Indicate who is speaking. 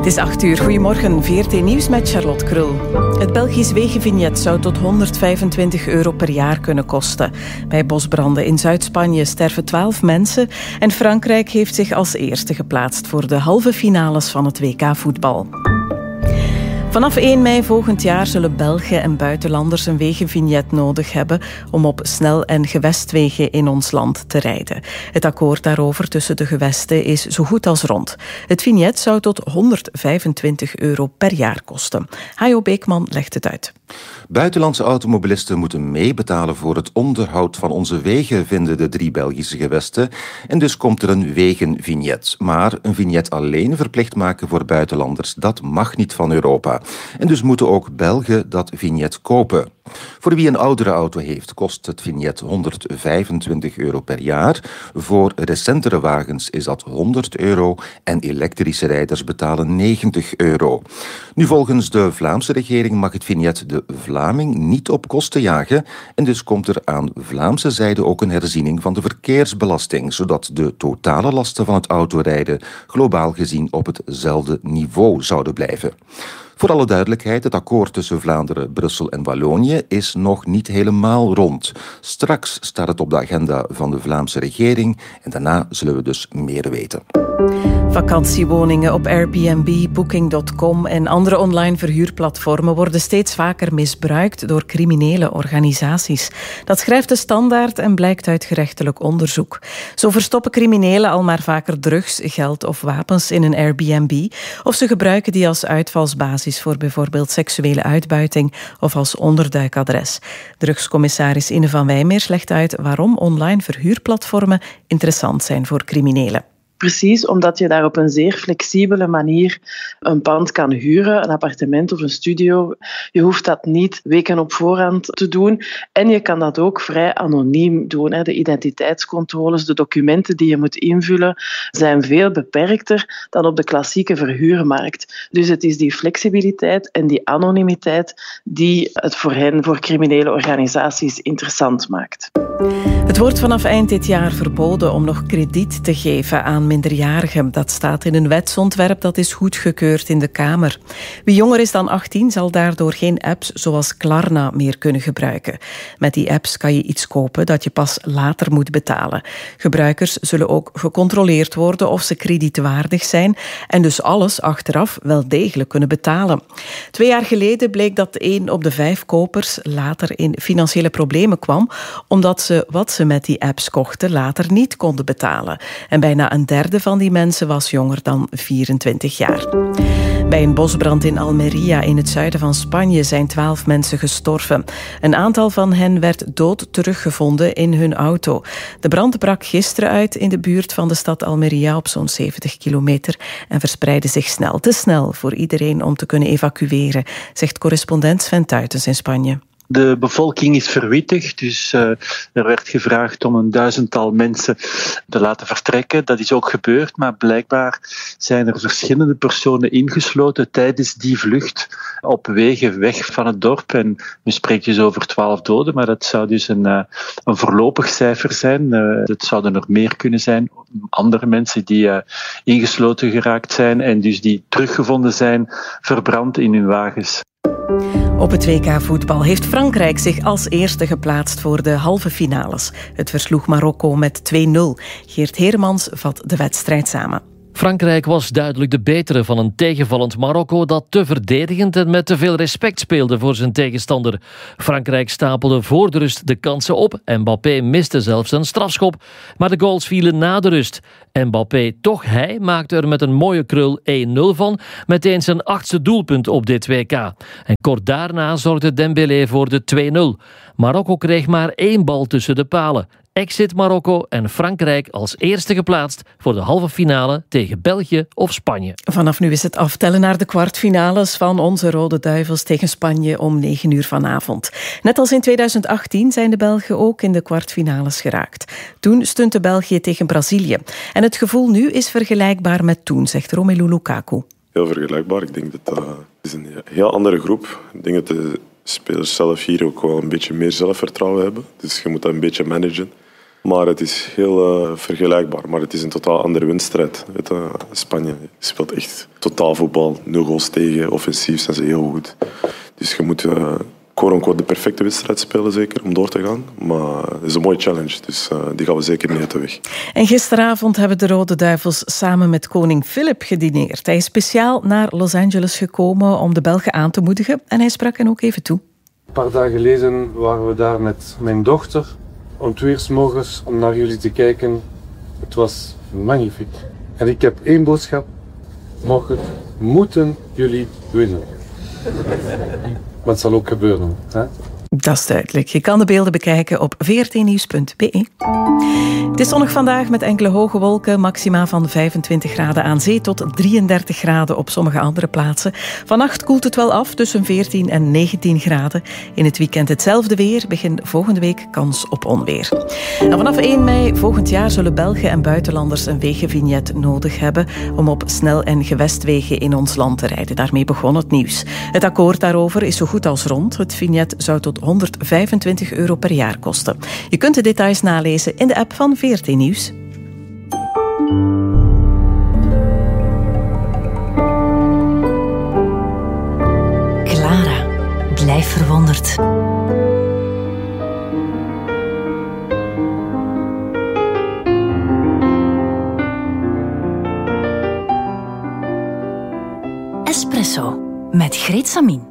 Speaker 1: Het is 8 uur. Goedemorgen, VRT Nieuws met Charlotte Krul. Het Belgisch wegenvignet zou tot €125 per jaar kunnen kosten. Bij bosbranden in Zuid-Spanje sterven 12 mensen en Frankrijk heeft zich als eerste geplaatst voor de halve finales van het WK voetbal. Vanaf 1 mei volgend jaar zullen Belgen en buitenlanders een wegenvignet nodig hebben om op snel- en gewestwegen in ons land te rijden. Het akkoord daarover tussen de gewesten is zo goed als rond. Het vignet zou tot €125 per jaar kosten. Hajo Beekman legt het uit.
Speaker 2: Buitenlandse automobilisten moeten meebetalen voor het onderhoud van onze wegen, vinden de 3 Belgische gewesten. En dus komt er een wegenvignet. Maar een vignet alleen verplicht maken voor buitenlanders, dat mag niet van Europa. En dus moeten ook Belgen dat vignet kopen. Voor wie een oudere auto heeft, kost het vignet €125 per jaar. Voor recentere wagens is dat €100 en elektrische rijders betalen €90. Nu, volgens de Vlaamse regering mag het vignet de Vlaming niet op kosten jagen en dus komt er aan Vlaamse zijde ook een herziening van de verkeersbelasting, zodat de totale lasten van het autorijden globaal gezien op hetzelfde niveau zouden blijven. Voor alle duidelijkheid, het akkoord tussen Vlaanderen, Brussel en Wallonië is nog niet helemaal rond. Straks staat het op de agenda van de Vlaamse regering en daarna zullen we dus meer weten.
Speaker 1: Vakantiewoningen op Airbnb, Booking.com en andere online verhuurplatformen worden steeds vaker misbruikt door criminele organisaties. Dat schrijft de Standaard en blijkt uit gerechtelijk onderzoek. Zo verstoppen criminelen al maar vaker drugs, geld of wapens in een Airbnb, of ze gebruiken die als uitvalsbasis voor bijvoorbeeld seksuele uitbuiting of als onderduikadres. Drugscommissaris Ine van Wijmeers legt uit waarom online verhuurplatformen interessant zijn voor criminelen.
Speaker 3: Precies, omdat je daar op een zeer flexibele manier een pand kan huren, een appartement of een studio. Je hoeft dat niet weken op voorhand te doen. En je kan dat ook vrij anoniem doen. De identiteitscontroles, de documenten die je moet invullen, zijn veel beperkter dan op de klassieke verhuurmarkt. Dus het is die flexibiliteit en die anonimiteit die het voor hen, voor criminele organisaties, interessant maakt.
Speaker 1: Het wordt vanaf eind dit jaar verboden om nog krediet te geven aan minderjarigen. Dat staat in een wetsontwerp dat is goedgekeurd in de Kamer. Wie jonger is dan 18 zal daardoor geen apps zoals Klarna meer kunnen gebruiken. Met die apps kan je iets kopen dat je pas later moet betalen. Gebruikers zullen ook gecontroleerd worden of ze kredietwaardig zijn en dus alles achteraf wel degelijk kunnen betalen. 2 jaar geleden bleek dat 1 op de 5 kopers later in financiële problemen kwam, omdat ze wat ze met die apps kochten later niet konden betalen. En bijna een derde van die mensen was jonger dan 24 jaar. Bij een bosbrand in Almeria in het zuiden van Spanje zijn 12 mensen gestorven. Een aantal van hen werd dood teruggevonden in hun auto. De brand brak gisteren uit in de buurt van de stad Almeria op zo'n 70 kilometer en verspreidde zich snel, te snel voor iedereen om te kunnen evacueren, zegt correspondent Sven Tuitens in Spanje.
Speaker 4: De bevolking is verwittigd, dus er werd gevraagd om 1000-tal mensen te laten vertrekken. Dat is ook gebeurd, maar blijkbaar zijn er verschillende personen ingesloten tijdens die vlucht op wegen weg van het dorp. En we spreken dus over 12 doden, maar dat zou dus een voorlopig cijfer zijn. Het zouden er meer kunnen zijn. Andere mensen die ingesloten geraakt zijn en dus die teruggevonden zijn, verbrand in hun wagens.
Speaker 1: Op het WK voetbal heeft Frankrijk zich als eerste geplaatst voor de halve finales. Het versloeg Marokko met 2-0. Geert Heremans vat de wedstrijd samen.
Speaker 5: Frankrijk was duidelijk de betere van een tegenvallend Marokko dat te verdedigend en met te veel respect speelde voor zijn tegenstander. Frankrijk stapelde voor de rust de kansen op. Mbappé miste zelfs een strafschop, maar de goals vielen na de rust. Mbappé, toch hij, maakte er met een mooie krul 1-0 van, meteen zijn 8e doelpunt op dit WK. En kort daarna zorgde Dembélé voor de 2-0. Marokko kreeg maar 1 bal tussen de palen. Exit Marokko en Frankrijk als eerste geplaatst voor de halve finale tegen België of Spanje.
Speaker 1: Vanaf nu is het aftellen naar de kwartfinales van onze Rode Duivels tegen Spanje om 9 uur vanavond. Net als in 2018 zijn de Belgen ook in de kwartfinales geraakt. Toen stunte België tegen Brazilië. En het gevoel nu is vergelijkbaar met toen, zegt Romelu Lukaku.
Speaker 6: Heel vergelijkbaar. Ik denk dat het is een heel andere groep. Ik denk dat de spelers zelf hier ook wel een beetje meer zelfvertrouwen hebben. Dus je moet dat een beetje managen. Maar het is heel vergelijkbaar. Maar het is een totaal andere wedstrijd. Spanje speelt echt totaalvoetbal, 0 goals tegen, offensief zijn ze heel goed. Dus je moet quote-unquote de perfecte wedstrijd spelen, zeker, om door te gaan. Maar het is een mooie challenge, dus die gaan we zeker niet uit de weg.
Speaker 1: En gisteravond hebben de Rode Duivels samen met koning Filip gedineerd. Hij is speciaal naar Los Angeles gekomen om de Belgen aan te moedigen en hij sprak hen ook even toe.
Speaker 7: Een paar dagen geleden waren we daar met mijn dochter om 2 uur 's morgens om naar jullie te kijken. Het was magnifiek. En ik heb 1 boodschap. Morgen moeten jullie winnen. Maar het zal ook gebeuren. Hè?
Speaker 1: Dat is duidelijk. Je kan de beelden bekijken op vrtnieuws.be. Het is zonnig vandaag met enkele hoge wolken. Maxima van 25 graden aan zee tot 33 graden op sommige andere plaatsen. Vannacht koelt het wel af tussen 14 en 19 graden. In het weekend hetzelfde weer. Begin volgende week kans op onweer. En vanaf 1 mei volgend jaar zullen Belgen en buitenlanders een wegenvignet nodig hebben om op snel- en gewestwegen in ons land te rijden. Daarmee begon het nieuws. Het akkoord daarover is zo goed als rond. Het vignet zou tot €125 per jaar kosten. Je kunt de details nalezen in de app van VRT Nieuws.
Speaker 8: Clara, blijf verwonderd. Espresso met Greet Samin.